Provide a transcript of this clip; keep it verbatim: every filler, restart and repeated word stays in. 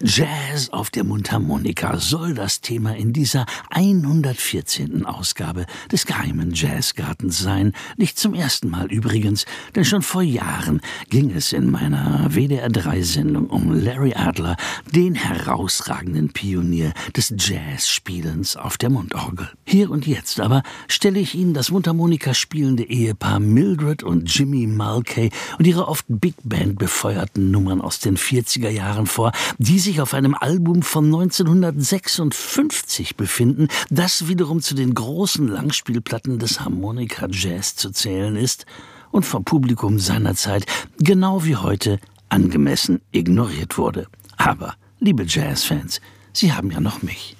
Jazz auf der Mundharmonika soll das Thema in dieser hundertvierzehnten Ausgabe des geheimen Jazzgartens sein. Nicht zum ersten Mal übrigens, denn schon vor Jahren ging es in meiner W D R drei Sendung um Larry Adler, den herausragenden Pionier des Jazzspielens auf der Mundorgel. Hier und jetzt aber stelle ich Ihnen das Mundharmonika spielende Ehepaar Mildred und Jimmy Mulcahy und ihre oft Big Band befeuerten Nummern aus den vierziger Jahren vor, die sich auf einem Album von neunzehnhundertsechsundfünfzig befinden, das wiederum zu den großen Langspielplatten des Harmonika-Jazz zu zählen ist und vom Publikum seinerzeit, genau wie heute, angemessen ignoriert wurde. Aber, liebe Jazzfans, Sie haben ja noch mich.